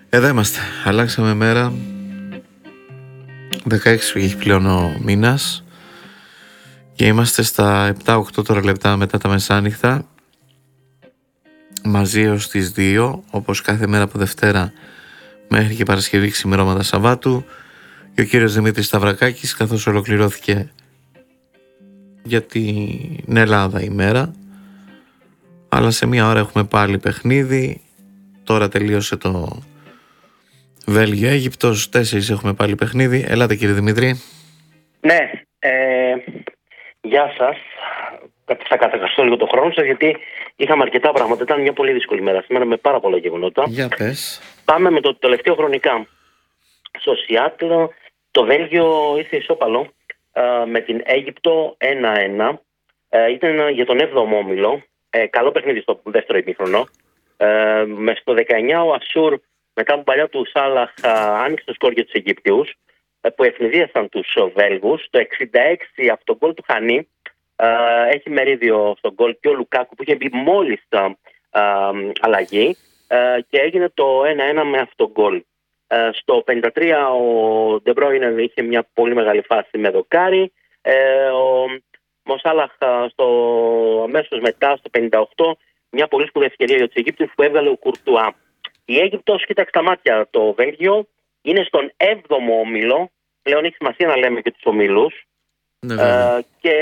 Εδώ είμαστε. Αλλάξαμε μέρα. 16 έχει πλέον ο μήνας. Και είμαστε στα 7-8 τώρα λεπτά μετά τα μεσάνυχτα. Μαζί ως τις 2, όπως κάθε μέρα από Δευτέρα μέχρι και Παρασκευή ξημερώματα Σαββάτου. Και ο κύριος Δημήτρης Σταυρακάκης, καθώς ολοκληρώθηκε για την Ελλάδα η μέρα. Αλλά σε μία ώρα έχουμε πάλι παιχνίδι. Τώρα τελείωσε το Βέλγιο-Αίγυπτος. 4 έχουμε πάλι παιχνίδι. Ελάτε κύριε Δημήτρη. Ναι, γεια σας. Θα κατακαστώ λίγο το χρόνο σας, γιατί είχαμε αρκετά πράγματα. Ήταν μια πολύ δύσκολη μέρα σήμερα με πάρα πολλά γεγονότα. Για πες. Πάμε με το τελευταίο χρονικά. Στο Σιάτλο το Βέλγιο ήρθε ισόπαλο με την Αίγυπτο 1-1. Ήταν για τον 7ο όμιλο. Καλό παιχνίδι στο δεύτερο ημίχρονο. Στο 19 ο Ασούρ, μετά από παλιά του Σάλαχ, άνοιξε το σκορ για τους Αιγύπτιους, που ευνηδίασαν τους Βέλγους. Το 66 από τον γκολ του Χανί, έχει μερίδιο στον γκολ και ο Λουκάκου, που είχε μπει μόλις αλλαγή, και έγινε το 1-1 με αυτό το γκολ. Στο 53 ο Ντεμπρόινε είχε μια πολύ μεγάλη φάση με δοκάρι. Ο Μοσάλαχ αμέσως μετά, στο 58, μια πολύ σπουδαία ευκαιρία για τους Αιγύπτιους που έβγαλε ο Κουρτουά. Η Αίγυπτος, κοίταξε τα μάτια, το Βέλγιο είναι στον 7ο όμιλο. Πλέον έχει σημασία να λέμε και τους ομίλους. Ναι, και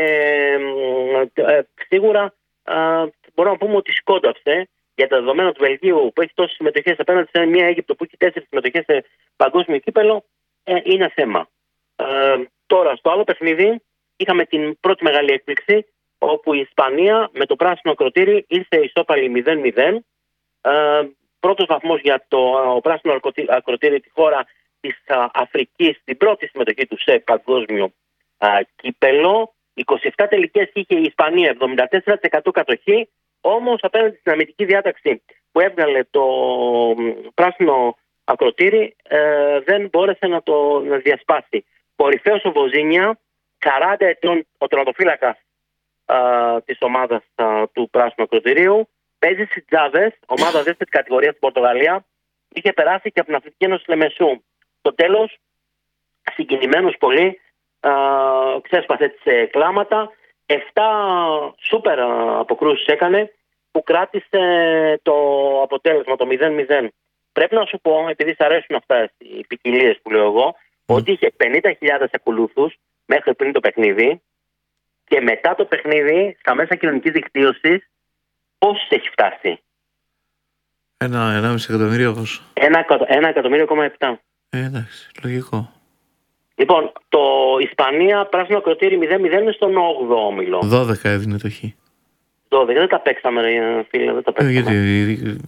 σίγουρα μπορούμε να πούμε ότι σκόνταψε για τα δεδομένα του Βελγίου, που έχει τόσες συμμετοχές απέναντι σε μια Αίγυπτο που έχει 4 συμμετοχές σε παγκόσμιο κύπελο. Είναι θέμα. Τώρα στο άλλο παιχνίδι είχαμε την πρώτη μεγάλη έκπληξη, όπου η Ισπανία με το πράσινο ακροτήρι ήρθε ισόπαλη 0-0. Πρώτος βαθμός για το πράσινο ακροτήρι, τη χώρα της Αφρικής, την πρώτη συμμετοχή του σε παγκόσμιο κύπελο. 27 τελικές είχε η Ισπανία, 74% κατοχή. Όμως απέναντι στην αμυντική διάταξη που έβγαλε το πράσινο ακροτήρι, δεν μπόρεσε να διασπάσει. Κορυφαίος ο Βοζίνια, 40 ετών, ο τερματοφύλακας της ομάδας του πράσινου ακροτηρίου. Παίζει στις Τζάβες, ομάδα δεύτερης κατηγορίας στην Πορτογαλία. Είχε περάσει και από την Αθλητική Ένωση Λεμεσού. Στο τέλος, συγκινημένος πολύ, ξέσπασε τις κλάματα. 7 σούπερ αποκρούσεις έκανε, που κράτησε το αποτέλεσμα, το 0-0. Πρέπει να σου πω, επειδή σ' αρέσουν αυτές οι ποικιλίες που λέω εγώ, ότι είχε 50.000 ακολούθους μέχρι πριν το παιχνίδι, και μετά το παιχνίδι, στα μέσα κοινωνικής δικτύωσης, πόσους έχει φτάσει? 1,5 εκατομμύριο πόσο? 1,7. Εντάξει, λογικό. Λοιπόν, το Ισπανία πράσινο ακροτήρι 0-0 είναι στον 8ο όμιλο. 12 έδινε το χ. 12, δεν τα παίξαμε ρε φίλε, δεν τα παίξαμε. Γιατί...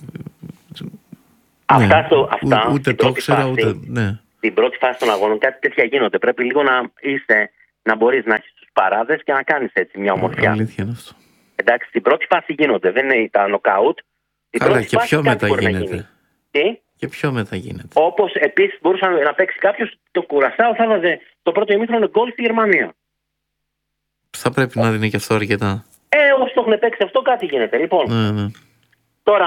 Αυτά, ούτε το ήξερα, ούτε... Ναι. Την πρώτη φάση των αγώνων κάτι τέτοια γίνονται. Πρέπει λίγο να μπορείς να έχεις τους παράδες και να κάνεις έτσι μια ομορφιά. Αλήθεια είναι αυτό. Εντάξει, στην πρώτη φάση γίνονται, δεν είναι τα νοκάουτ. Καλά, και πιο μετά γίνεται. Τι? Και πιο μετά γίνεται. Όπως επίσης μπορούσε να παίξει κάποιος το Κουρασάο, θα έβαζε το πρώτο ημίχρονο γκολ στη Γερμανία. Θα πρέπει να δίνει και αυτό αρκετά. Όσοι το έχουν παίξει αυτό, κάτι γίνεται. Λοιπόν, Ναι. τώρα,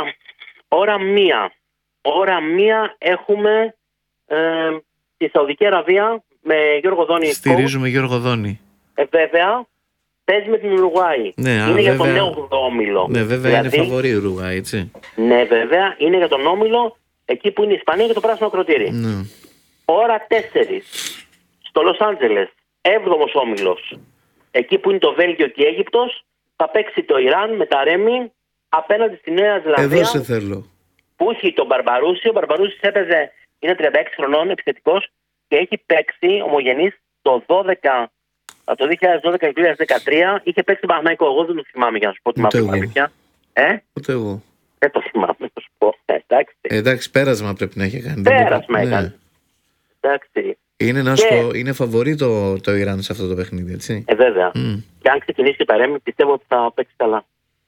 ώρα μία έχουμε τη Σαουδική Αραβία με Γιώργο Δόνη. Στηρίζουμε Γιώργο Δόνη. Βέβαια, παίζει με την Ουρουγουάη. Ναι, είναι για τον 8ο όμιλο. Ναι, βέβαια δηλαδή, είναι φαβορή η Ουρουγουάη, έτσι. Ναι, βέβαια, είναι για τον όμιλο, εκεί που είναι η Ισπανία και το πράσινο ακροτήρι. Ναι. Ώρα 4, στο Λος Άντζελες, 7ος όμιλος, εκεί που είναι το Βέλγιο και η Αίγυπτος, θα παίξει το Ιράν με τα Ρέμι απέναντι στη Νέα Ζηλανδία. Εδώ σε θέλω. Που έχει τον Μπαρμπαρούση. Ο Μπαρμπαρούσης έπαιζε, είναι 36 χρονών, επιθετικός, και έχει παίξει ομογενής το 2012 και 2013. Είχε παίξει Παναθηναϊκό. Εγώ δεν το θυμάμαι, για να σου πω την αλήθεια. Ούτε εγώ. Δεν το θυμάμαι, να σου πω. Εντάξει, πέρασμα πρέπει να έχει κάνει. Πέρασμα έκανε. Εντάξει. Είναι φαβορί το Ιράν σε αυτό το παιχνίδι, έτσι. Βέβαια. Και αν ξεκινήσει και παρέμει, πιστεύω ότι θα παίξει καλά.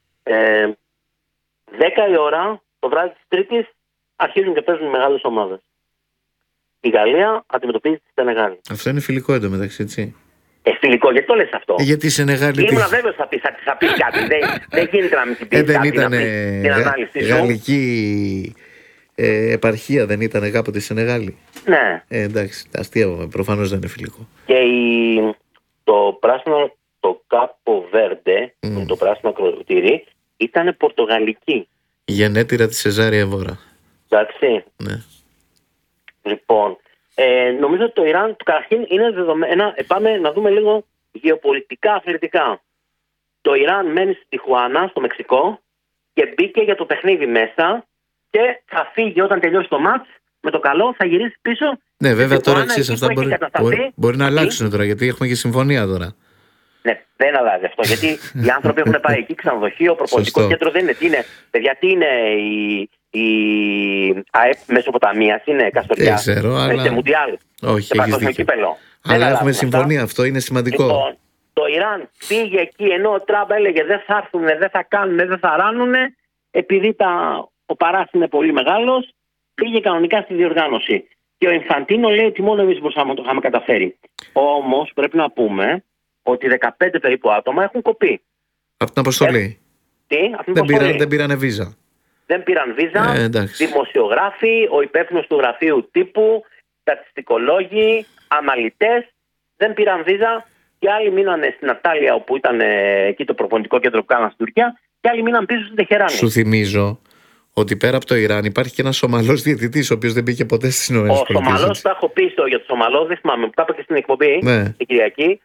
10 η ώρα, το βράδυ της Τρίτης, αρχίζουν και παίζουν μεγάλες ομάδες. Η Γαλλία αντιμετωπίζει τη Σενεγάλη. Αυτό είναι φιλικό εντωμεταξύ, έτσι. Φιλικό, γιατί το λες αυτό? Γιατί η Σενεγάλη. Ήμουν βέβαιος θα πεις κάτι. Δεν γίνεται να μην την πεις. Δεν ήταν την ανάλυση σου. γαλλική επαρχία δεν ήταν κάποτε Σενεγάλη? Ναι. Εντάξει, αστείευομαι. Προφανώς δεν είναι φιλικό. Και το πράσινο, το Κάπο Βέρντε, το πράσινο ακροτήρι, ήταν πορτογαλική. Γενέτειρα της Σεζάρια Εβόρα. Εντάξει. Ναι. Λοιπόν, νομίζω ότι το Ιράν καταρχήν είναι δεδομένα. Πάμε να δούμε λίγο γεωπολιτικά, αθλητικά. Το Ιράν μένει στη Τιχουάνα, στο Μεξικό, και μπήκε για το παιχνίδι μέσα και θα φύγει όταν τελειώσει το μάτς. Με το καλό θα γυρίσει πίσω. Ναι, βέβαια τώρα Τιχουάνα, εξής, αυτά μπορεί να αλλάξουν τώρα, γιατί έχουμε και συμφωνία τώρα. Ναι, δεν αλλάζει αυτό. Γιατί οι άνθρωποι έχουν πάει εκεί, ξενοδοχείο, προπονητικό κέντρο δεν είναι. Τι είναι, παιδιά, τι είναι η ΑΕΠ Μεσοποταμίας, είναι Καστοριά. Δεν ξέρω, αλλά. Σε Μουντιάλ. Όχι, έχεις δίκιο. Κύπελο. Αλλά έχουμε συμφωνία, αυτό είναι σημαντικό. Λοιπόν, το Ιράν πήγε εκεί ενώ ο Τραμπ έλεγε δεν θα έρθουν, δεν θα κάνουν, δεν θα ράνουν, επειδή ο παράς είναι πολύ μεγάλος, πήγε κανονικά στη διοργάνωση. Και ο Ινφαντίνο λέει ότι μόνο εμείς μπορούσαμε να το είχαμε καταφέρει. Όμως πρέπει να πούμε ότι 15 περίπου άτομα έχουν κοπεί. Από την αποστολή. Δεν πήρανε βίζα. Δεν πήραν βίζα. Δημοσιογράφοι, ο υπεύθυνος του γραφείου τύπου, στατιστικολόγοι, αναλυτές δεν πήραν βίζα. Και άλλοι μείνανε στην Ατάλια, όπου ήταν εκεί το προπονητικό κέντρο που κάναν στην Τουρκία, και άλλοι μείναν πίσω στην Τεχεράνη. Σου θυμίζω ότι πέρα από το Ιράν υπάρχει και ένας Σομαλός διαιτητής, ο οποίος δεν μπήκε ποτέ στις ΗΠΑ. Ο Σομαλός, τα έχω πει για το Σομαλό, δεν θυμάμαι, που τα είπα και στην εκπομπή την Κυριακή.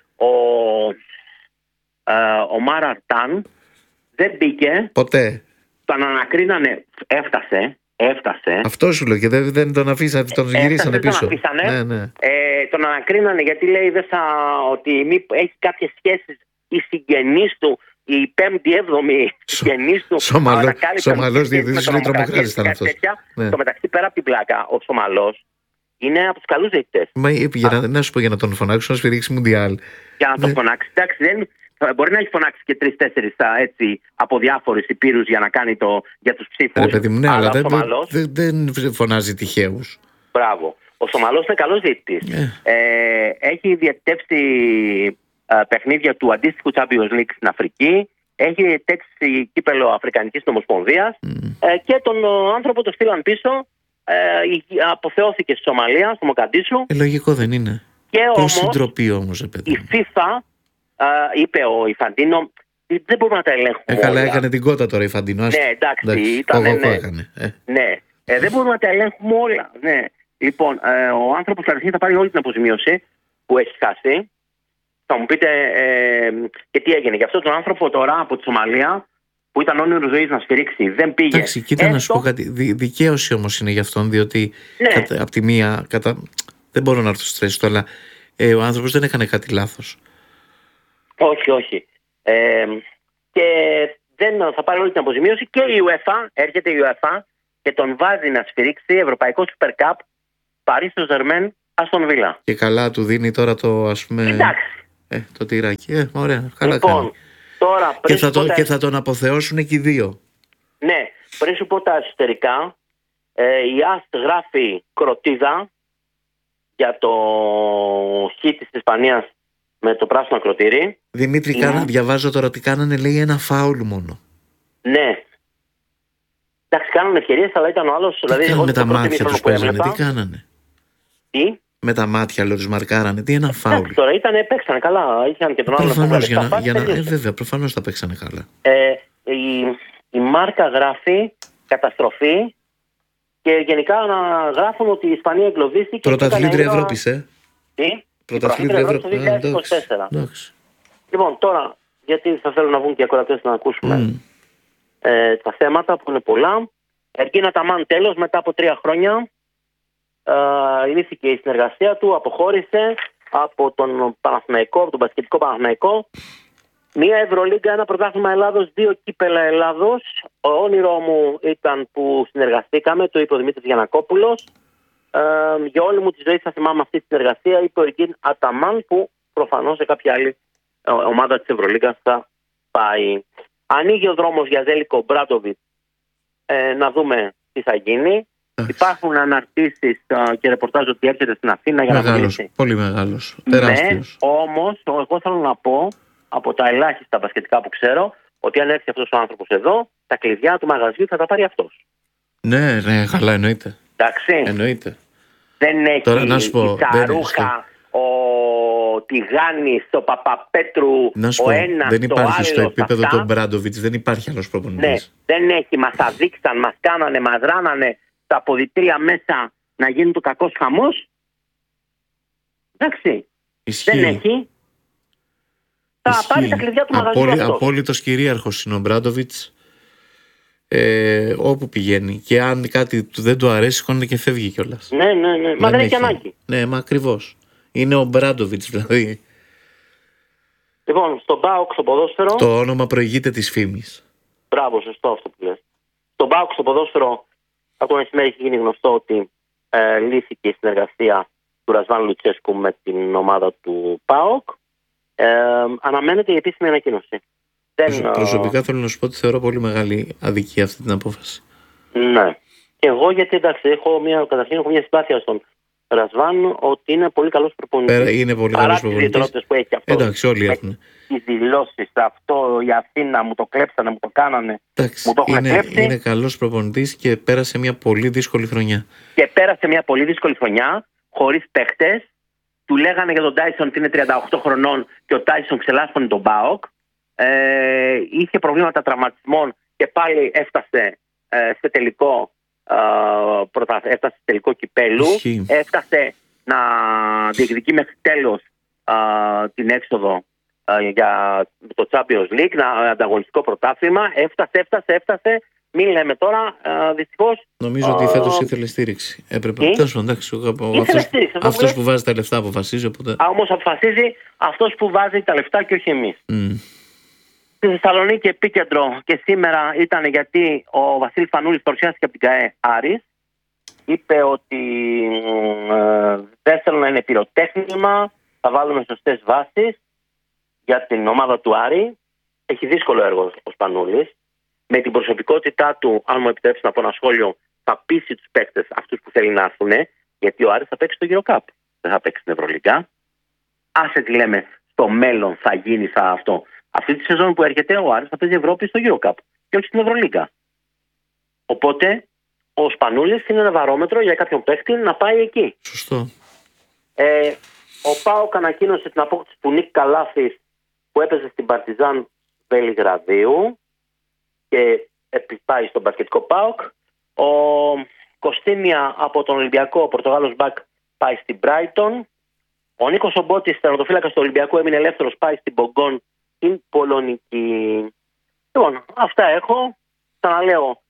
Ο Μάρα Αρτάν δεν μπήκε. Ποτέ. Τον ανακρίνανε, έφτασε. Αυτό σου λέω και δεν τον αφήσανε, τον γυρίσανε πίσω. Ναι. Τον ανακρίνανε γιατί λέει ότι έχει κάποιες σχέσεις οι συγγενείς του, η 5η-7η συγγενείς του. Σομαλός διαιτητής είναι τρομοκράτης ήταν αυτός. Στο μεταξύ, πέρα από την πλάκα, ο Σομαλός είναι από τους καλούς διαιτητές. Να σου πω, για να τον φωνάξουν να σφυρίξει Μουντιάλ. Για να τον φωνάξει. Εντάξει, μπορεί να έχει φωνάξει και 3-4 από διάφορους υπήρους για να κάνει για τους ψήφους. Παιδί μου, ναι, αλλά δεν φωνάζει τυχαίους. Μπράβο. Ο Σομαλός είναι καλός διαιτητής. Έχει διαιτητεύσει παιχνίδια του αντίστοιχου Champions League στην Αφρική. Έχει διαιτητεύσει κύπελο Αφρικανικής Ομοσπονδίας. Και τον άνθρωπο το στείλαν πίσω. Αποθεώθηκε στη Σομαλία, στο Μοκαντίσου. Λογικό δεν είναι. Πόση ντροπή όμως, η FIFA είπε ο Ινφαντίνο, δεν μπορούμε να τα ελέγχουμε. Καλά, έκανε την κότα τώρα η Ινφαντίνο. Ναι, εντάξει, ήταν. Ναι. Δεν μπορούμε να τα ελέγχουμε όλα. Ναι. Λοιπόν, ο άνθρωπος καταρχήν θα πάρει όλη την αποζημίωση που έχει χάσει. Θα μου πείτε και τι έγινε. Γι' αυτό τον άνθρωπο τώρα από τη Σομαλία, που ήταν όνειρο ζωής να σφυρίξει, δεν πήγε. Εντάξει, κοίτα να σου πω κάτι. Δικαίωση όμως είναι για αυτόν, διότι από τη μία. Δεν μπορώ να έρθω στο στρες του, αλλά ο άνθρωπος δεν έκανε κάτι λάθος. Όχι. Και θα πάρει όλη την αποζημίωση και η UEFA, έρχεται η UEFA και τον βάζει να σφυρίξει Ευρωπαϊκό Super Cup Παρί Σεν-Ζερμέν Αστον Βίλα. Και καλά του δίνει τώρα το, ας πούμε. Εντάξει. Το τυράκι. Ωραία, καλά λοιπόν, κάνει. Τώρα, και θα τον αποθεώσουν και οι δύο. Ναι, πριν σου πω τα εσωτερικά, η ΑΣΤ γράφει κροτίδα για το χ της Ισπανίας με το πράσινο ακροτήρι. Δημήτρη, διαβάζω τώρα τι κάνανε, λέει ένα φάουλ μόνο. Ναι. Εντάξει, κάνανε ευκαιρίες, αλλά ήταν ο άλλος. Με τα μάτια τους παίζανε, τι κάνανε. Τι? Με τα μάτια, λέω, τους μαρκάρανε, τι ένα φάουλ. Εντάξει, τώρα παίξανε καλά. Είχαν και τον άλλο. Προφανώς, βέβαια, προφανώς τα παίξανε καλά. Η μάρκα γράφει καταστροφή και γενικά να γράφουν ότι η Ισπανία εγκλωβίστηκε. Πρωταθλήτρια Ευρώπης, Τι? Πρωταθλήτρια Ευρώπης το 2024. Λοιπόν, τώρα, γιατί θα θέλουν να βγουν και οι ακροατές να ακούσουμε τα θέματα που είναι πολλά. Ερκίνα Ταμάν τέλος, μετά από 3 χρόνια ινήθηκε η συνεργασία του, αποχώρησε από τον Παναθηναϊκό, από τον μπασκετικό Παναθηναϊκό. Μία Ευρωλίγκα, ένα πρωτάθλημα Ελλάδος, 2 κύπελα Ελλάδος. Ο όνειρό μου ήταν που συνεργαστήκαμε, το είπε ο Δημήτρης Γιαννακόπουλος. Για όλη μου τη ζωή θα θυμάμαι αυτή τη συνεργασία, είπε ο Ερκίν Αταμάν, που προφανώς σε κάποια άλλη ομάδα της Ευρωλίγκας θα πάει. Ανοίγει ο δρόμος για Ζέλικο Μπράντοβιτς, να δούμε τι θα γίνει. Υπάρχουν αναρτήσεις και ρεπορτάζ ότι έρχεται στην Αθήνα για να μιλήσει. Πολύ μεγάλος, τεράστιος. Όμως, εγώ θέλω να πω, από τα ελάχιστα μπασκετικά που ξέρω, ότι αν έρθει αυτός ο άνθρωπος εδώ, τα κλειδιά του μαγαζιού θα τα πάρει αυτός. Ναι, καλά, εννοείται. Εντάξει. Εννοείται. Δεν έχει Τώρα, να σου πω, η Τσαρούχα, ο Τιγάνης, ο Παπαπέτρου, να σου ο πω, ένας, δεν υπάρχει ο στο άλλος, επίπεδο αυτά. του Μπράντοβιτς, δεν υπάρχει άλλος Ναι, προπονητής. δεν έχει. Μας αδείξαν, μας κάνανε, μας ράνανε τα αποδυτήρια μέσα να γίνει το κακός χαμός. Εντάξει. Ισχύει. Δεν έχει. Θα πάρει τα κλειδιά του μαγαζιού αυτός. Απόλυτος κυρίαρχος είναι ο Μπράντοβιτς, όπου πηγαίνει. Και αν κάτι δεν του αρέσει, σηκώνεται και φεύγει κιόλας. Ναι. Μα δεν έχει ανάγκη. Ναι, μα ακριβώς. Είναι ο Μπράντοβιτς δηλαδή. Λοιπόν, στον ΠΑΟΚ στο ποδόσφαιρο. Το όνομα προηγείται της φήμης. Μπράβο, σωστό αυτό που λες. Στον ΠΑΟΚ στο ποδόσφαιρο, από το μεσημέρι έχει γίνει γνωστό ότι λύθηκε η συνεργασία του Ρασβάν Λουτσέσκου με την ομάδα του ΠΑΟΚ. Αναμένεται η επίσημη ανακοίνωση. Προσωπικά θέλω να σου πω ότι θεωρώ πολύ μεγάλη αδικία αυτή την απόφαση. Ναι. Και εγώ γιατί εντάξει, καταρχήν έχω μια συμπάθεια στον Ρασβάν ότι είναι πολύ καλός προπονητής. Είναι πολύ καλός προπονητής. Παρά τις ιδιαιτερότητες που έχει αυτό. Εντάξει, όλοι έχουν. Τις δηλώσεις, αυτό, η Αθήνα μου το κλέψανε, μου το κάνανε. Εντάξει, μου το έχουν κλέψει. Είναι καλός προπονητής και πέρασε μια πολύ δύσκολη χρονιά. Και πέρασε μια πολύ δύσκολη χρονιά, χωρίς παίχτες. Του λέγανε για τον Τάισον ότι είναι 38 χρονών και ο Τάισον ξελάσπωνε τον ΠΑΟΚ. Είχε προβλήματα τραυματισμών και πάλι έφτασε σε τελικό έφτασε σε τελικό κυπέλου. Έφτασε να διεκδικεί μέχρι τέλος την έξοδο για το Champions League, ανταγωνιστικό πρωτάθλημα. Έφτασε. Μην λέμε τώρα, δυστυχώς. Νομίζω ότι φέτος ήθελε στήριξη. Έπρεπε. Αυτός που βάζει τα λεφτά αποφασίζει. Οπότε... Όμως αποφασίζει αυτός που βάζει τα λεφτά και όχι εμείς. Στη Θεσσαλονίκη επίκεντρο και σήμερα ήταν γιατί ο Βασίλης Πανούλης παρουσιάστηκε από την ΚΑΕ Άρης. Είπε ότι δεν θέλω να είναι πυροτέχνημα, θα βάλουμε σωστές βάσεις για την ομάδα του Άρη. Έχει δύσκολο έργο ο Σπανούλης. Με την προσωπικότητά του, αν μου επιτρέψει να πω ένα σχόλιο, θα πείσει τους παίκτες αυτούς που θέλει να έρθουν, γιατί ο Άρης θα παίξει στο EuroCup. Δεν θα παίξει στην Ευρωλίγκα. Άσε τι λέμε, στο μέλλον θα γίνει αυτό. Αυτή τη σεζόν που έρχεται, ο Άρης θα παίζει Ευρώπη στο EuroCup και όχι στην Ευρωλίγκα. Οπότε, ο Σπανούλης είναι ένα βαρόμετρο για κάποιον παίκτη να πάει εκεί. Σωστό. Ο ΠΑΟΚ ανακοίνωσε την απόκτηση του Νίκ Καλάθης που έπαιζε στην Παρτιζάν Βελιγραδίου και πάει στον μπασκετικό ΠΑΟΚ. Ο Κωστίνια από τον Ολυμπιακό, ο Πορτογάλος μπακ, πάει στην Μπράιτον. Ο Νίκος Ομπότης, τερματοφύλακας του Ολυμπιακού, έμεινε ελεύθερος, πάει στην Μπογκόν, την Πολωνική. Λοιπόν, αυτά έχω. Ξαναλέω.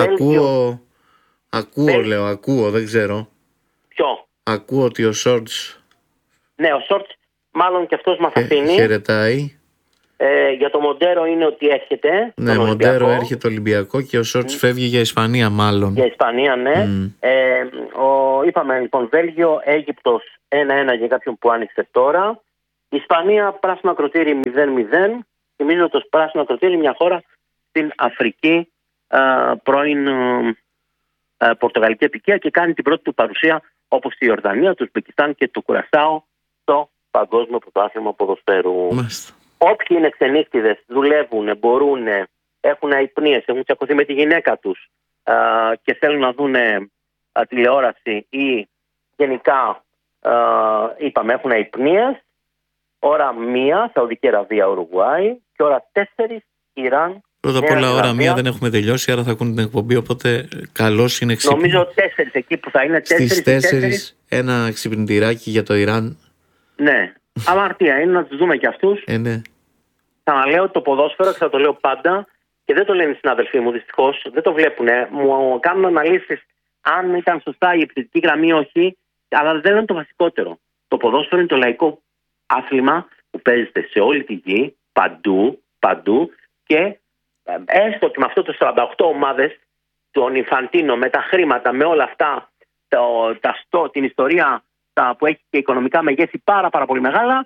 Ακούω, δεν ξέρω. Ποιο? Ακούω ότι ο Σόρτς. Ναι, ο Σόρτς μάλλον και αυτός μας αφήνει. Χαιρετάει. Για το Μοντέρο είναι ότι έρχεται. Ναι, Μοντέρο έρχεται Ολυμπιακό και ο Σόρτς φεύγει για Ισπανία μάλλον. Για Ισπανία, ναι. Είπαμε λοιπόν Βέλγιο, Αίγυπτος 1-1 για κάποιον που άνοιξε τώρα. Ισπανία, πράσινο ακροτήρι 0-0. Θυμίζω το πράσινο ακροτήρι μια χώρα στην Αφρική, πρώην πορτογαλική επικία, και κάνει την πρώτη του παρουσία όπως η Ιορδανία, το Ουσμπεκιστάν και το Κουρασάο στο Παγκόσμιο Πρωτάθλημα Ποδοσφαίρου. Μάλιστα. Όποιοι είναι ξενύχτιδες, δουλεύουν, μπορούν, έχουν αϊπνίες, έχουν τσακωθεί με τη γυναίκα τους και θέλουν να δουν τηλεόραση ή γενικά είπαμε έχουν αϊπνίες, ώρα 1 Σαουδική Αραβία Ουρουγουάη και ώρα 4 Ιράν. Πρώτα απ' όλα ώρα 1 δεν έχουμε τελειώσει, άρα θα ακούνε την εκπομπή, οπότε καλώς είναι ξύπνη. Νομίζω 4 εκεί που θα είναι 4. Στις 4 ένα ξυπνητηράκι για το Ιράν. Ναι. Αμαρτία είναι να τους δούμε και αυτούς. Ναι. Ξαναλέω το ποδόσφαιρο και θα το λέω πάντα και δεν το λένε οι συνάδελφοί μου δυστυχώς, δεν το βλέπουν. Μου κάνουν αναλύσεις αν ήταν σωστά η επιθετική γραμμή ή όχι, αλλά δεν είναι το βασικότερο. Το ποδόσφαιρο είναι το λαϊκό άθλημα που παίζεται σε όλη τη γη, παντού και έστω και με αυτό το 48 ομάδες, τον Ινφαντίνο, με τα χρήματα, με όλα αυτά, την ιστορία που έχει και οικονομικά μεγέθη πάρα πολύ μεγάλα,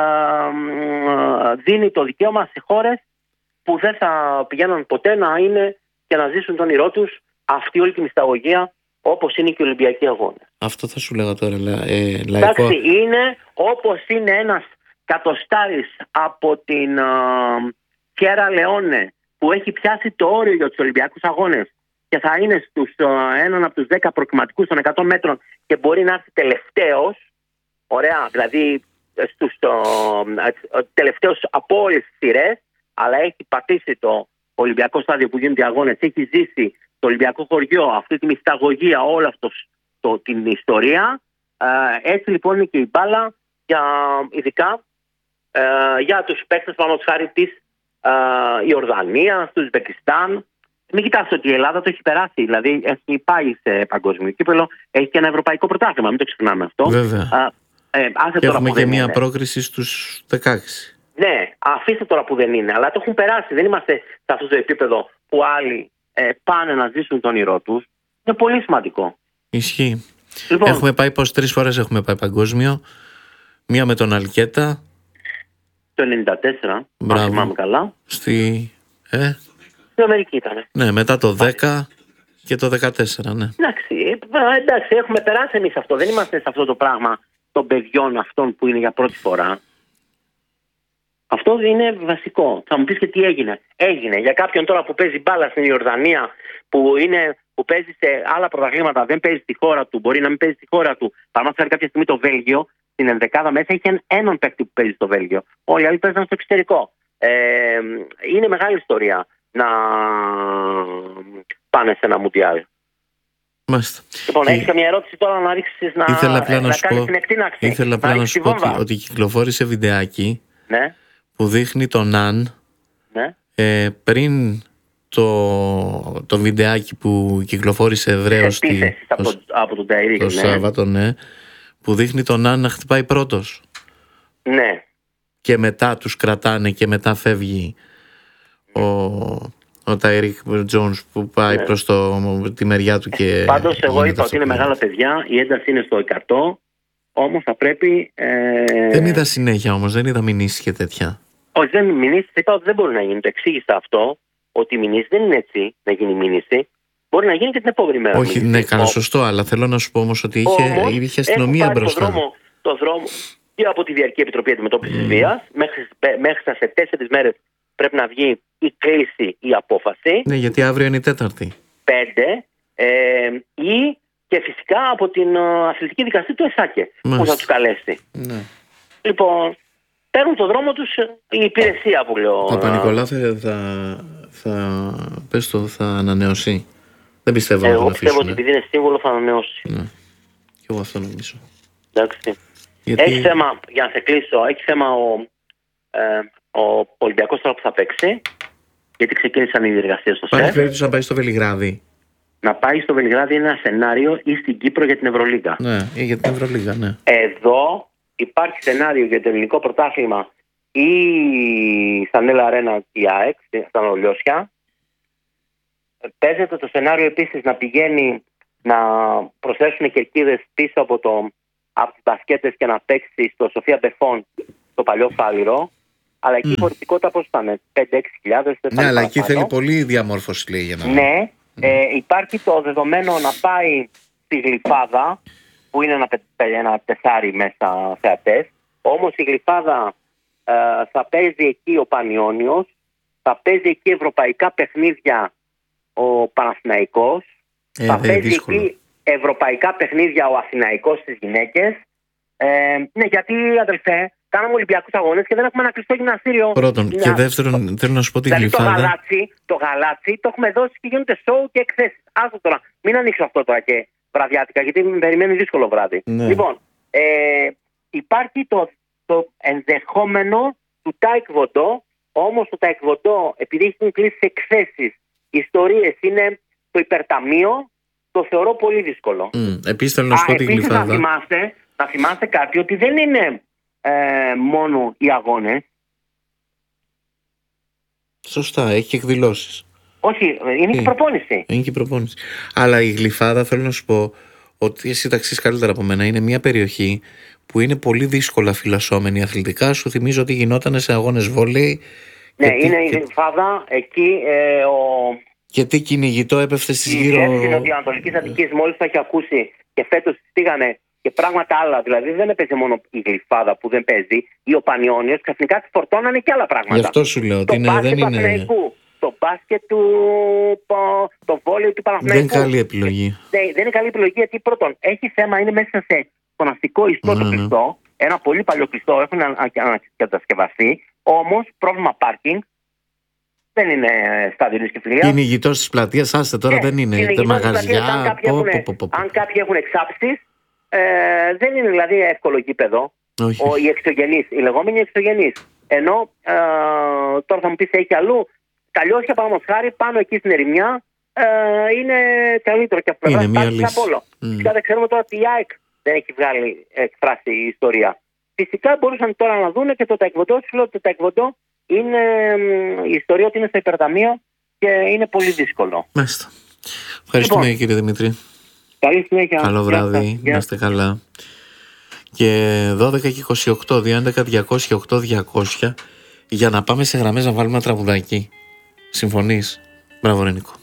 δίνει το δικαίωμα σε χώρες που δεν θα πηγαίνουν ποτέ να είναι και να ζήσουν τον όνειρό τους αυτή όλη τη μυσταγωγία όπως είναι και οι Ολυμπιακοί Αγώνες. Αυτό θα σου λέγα τώρα, λαϊκό. Εντάξει, είναι όπως είναι ένας κατοστάρης από την Σιέρα Λεόνε που έχει πιάσει το όριο για τους Ολυμπιακούς Αγώνες και θα είναι έναν από τους 10 προκριματικούς των 100 μέτρων και μπορεί να έρθει τελευταίος. Ωραία, δηλαδή στους τελευταίους από όλες τις σειρές, αλλά έχει πατήσει το Ολυμπιακό στάδιο που γίνονται οι αγώνες, έχει ζήσει το Ολυμπιακό χωριό, αυτή τη μυσταγωγία, όλη την ιστορία. Έτσι λοιπόν είναι και η μπάλα, ειδικά για τους παίκτες παραδείγματος χάρη της Ιορδανίας, του Ουσμπεκιστάν. Μην κοιτάξτε ότι η Ελλάδα το έχει περάσει. Δηλαδή έχει πάει σε παγκόσμιο κύπελλο, έχει και ένα ευρωπαϊκό πρωτάθλημα. Μην το ξεχνάμε αυτό. Βέβαια. Και έχουμε και μια πρόκριση στους 16. Ναι, αφήστε τώρα που δεν είναι. Αλλά το έχουν περάσει. Δεν είμαστε σε αυτό το επίπεδο που άλλοι πάνε να ζήσουν τον όνειρό τους. Είναι πολύ σημαντικό. Ισχύει. Λοιπόν, έχουμε πάει 3 φορές έχουμε πάει παγκόσμιο. Μία με τον Αλκέτα. Το 1994. Αν θυμάμαι καλά. Στην Αμερική ήταν. Ναι, μετά το 10 και το 14, ναι. Εντάξει, έχουμε περάσει εμείς αυτό. Δεν είμαστε σε αυτό το πράγμα των παιδιών αυτών που είναι για πρώτη φορά. Αυτό είναι βασικό. Θα μου πεις και τι έγινε. Έγινε για κάποιον τώρα που παίζει μπάλα στην Ιορδανία, που παίζει σε άλλα πρωταθλήματα, δεν παίζει στη χώρα του, μπορεί να μην παίζει στη χώρα του. Παραδείγματος κάποια στιγμή το Βέλγιο, στην ενδεκάδα μέσα έχει έναν παίκτη που παίζει στο Βέλγιο. Όλοι οι άλλοι παίζουν στο εξωτερικό. Είναι μεγάλη ιστορία να πάνε σε ένα μουντιάλ. Μάλιστα. Λοιπόν, έχεις καμία ερώτηση τώρα να ρίξεις να κάνεις την εκτείναξη? Ήθελα απλά να σου πω ότι κυκλοφόρησε βιντεάκι, ναι, που δείχνει τον Αν, ναι, πριν το βιντεάκι που κυκλοφόρησε ευρέως από τον Ταϊρίκ, το Σάββατο, ναι, που δείχνει τον Αν να χτυπάει πρώτος. Ναι. Και μετά τους κρατάνε και μετά φεύγει ο Ταϊρίκ Τζόνς που πάει, ναι, προς τη μεριά του και... Πάντως εγώ είπα ότι είναι μεγάλα παιδιά, η ένταση είναι στο 100, όμως θα πρέπει... Δεν είδα συνέχεια όμως, δεν είδα μηνύσεις και τέτοια. Όχι, δεν μηνύσεις, είπα ότι δεν μπορεί να γίνει, το εξήγησα αυτό, ότι η μηνύση δεν είναι έτσι να γίνει μήνυση, μπορεί να γίνει και την επόμενη μέρα. Όχι, μήνυση. Ναι, καλά, σωστό, αλλά θέλω να σου πω όμως ότι είχε αστυνομία μπροστά. Το δρόμο και από τη Διαρκή Επιτροπή Αντιμετώπισης Βίας, μέχρι σε 4 μέρες πρέπει να βγει η κλίση, η απόφαση. Ναι, γιατί αύριο είναι η Τέταρτη. 5. Ή και φυσικά από την αθλητική δικαστή του ΕΣΑΚΕ, που θα τους καλέσει. Ναι. Λοιπόν, παίρνουν το δρόμο τους η υπηρεσία που λέω. Ο Παπα-Νικολάου θα ανανεώσει. Δεν πιστεύω να τον αφήσουν. Εγώ πιστεύω ότι επειδή είναι σύμβολο θα ανανεώσει. Ναι. Και εγώ αυτό νομίζω. Εντάξει. Έχει θέμα, για να σε κλείσω, έχει θέμα ο Ολυμπιακός τώρα που θα παίξει, γιατί ξεκίνησαν οι διεργασίες στο ΣΕΦ. Υπάρχει περίπτωση να πάει στο Βελιγράδι. Να πάει στο Βελιγράδι είναι ένα σενάριο, ή στην Κύπρο για την Ευρωλίγκα. Ναι, ή για την Ευρωλίγκα, ναι. Εδώ υπάρχει σενάριο για το ελληνικό πρωτάθλημα ή στα Νέλα Αρένα η ΑΕΚ, στα Νολιώσια. Παίζεται το σενάριο επίσης να πηγαίνει να προσθέσουν κερκίδες πίσω από τις μπασκέτες και να παίξει στο Σοφία Μπεφών, το παλιό Φάληρο. Αλλά εκεί η χωρητικότητα πώς ήταν, 5-6 χιλιάδες. Ναι, αλλά εκεί θέλει πολύ διαμόρφωση, λέει, για να... Ναι, υπάρχει το δεδομένο να πάει στη Γλυφάδα, που είναι ένα τεσάρι μέσα θεατές. Όμως η Γλυφάδα θα παίζει εκεί ο Πανιώνιος, θα παίζει εκεί ευρωπαϊκά παιχνίδια ο Παναθηναϊκός, θα παίζει εκεί ευρωπαϊκά παιχνίδια ο Αθηναϊκός στις γυναίκες. Ναι, γιατί αδελφέ, κάναμε Ολυμπιακούς αγώνες και δεν έχουμε ένα κλειστό γυμναστήριο. Πρώτον. Και δεύτερον, θέλω να σου πω τη Γλυφάδα. Το γαλάτσι το έχουμε δώσει και γίνονται show και εκθέσεις. Άστο τώρα, μην ανοίξω αυτό τώρα και βραδιάτικα, γιατί με περιμένει δύσκολο βράδυ. Ναι. Λοιπόν, υπάρχει το ενδεχόμενο του Τάικβοντό, όμως το Τάικβοντό, επειδή έχουν κλείσει εκθέσεις, ιστορίες, είναι το υπερταμείο, το θεωρώ πολύ δύσκολο. Επίσης θέλω να σου πω τη Γλυφάδα. Να θυμάστε κάτι, ότι δεν είναι μόνο οι αγώνες. Σωστά, έχει και εκδηλώσεις. Όχι, είναι και η προπόνηση. Είναι και η προπόνηση. Αλλά η Γλυφάδα, θέλω να σου πω ότι εσύ τα ξέρεις καλύτερα από μένα, είναι μια περιοχή που είναι πολύ δύσκολα φυλασσόμενη αθλητικά. Σου θυμίζω ότι γινόταν σε αγώνες βόλεϊ. Ναι, είναι η Γλυφάδα εκεί. Και τι κυνηγητό έπεφτε στις γύρω. Η Νότια Ανατολικής Αττικής μόλις το έχει ακούσει και φέτος πήγανε και πράγματα άλλα. Δηλαδή δεν έπαιζε μόνο η Γλυφάδα που δεν παίζει ή ο Πανιώνιος, ξαφνικά τη φορτώνανε και άλλα πράγματα. Γι' αυτό σου λέω ότι δεν είναι. το μπάσκετ το βόλεϊ του Παναθηναϊκού. Δεν είναι καλή επιλογή. Δεν είναι καλή επιλογή γιατί πρώτον έχει θέμα, είναι μέσα σε φωναστικό ιστό το κλειστό. Ένα πολύ παλιό κλειστό, έχουν ανακατασκευαστεί. Όμως πρόβλημα πάρκινγκ. Δεν είναι στάδιο ρίσκη φιλία. Είναι ηγητός της πλατείας, άστε τώρα, δεν είναι μαγαζιά. Αν κάποιοι έχουν εξάψεις, δεν είναι δηλαδή εύκολο γήπεδο. Οι εξωγενείς, οι λεγόμενοι εξωγενείς. Ενώ τώρα θα μου πεις έχει αλλού. Τα Λιώσια, παραδείγματος χάρη, πάνω εκεί στην ερημιά είναι καλύτερο και αυτό. Είναι μία λύση. Φυσικά δεν ξέρουμε τώρα τι η ΑΕΚ δεν έχει βγάλει εκφράσει η ιστορία. Φυσικά μπορούσαν τώρα να δουν και το ταεκβοντό. Σου λέω ότι το ταεκβοντό είναι η ιστορία ότι είναι στα υπερταμεία και είναι πολύ δύσκολο. Μάλιστα. Ευχαριστούμε λοιπόν, κύριε Δημήτρη. Καλή συνέχεια. Καλό βράδυ. Να είστε καλά. Και 12 και 28, 211-200-8200 για να πάμε σε γραμμές να βάλουμε ένα τραγουδάκι. Συμφωνείς? Μπράβο ρε Νίκο.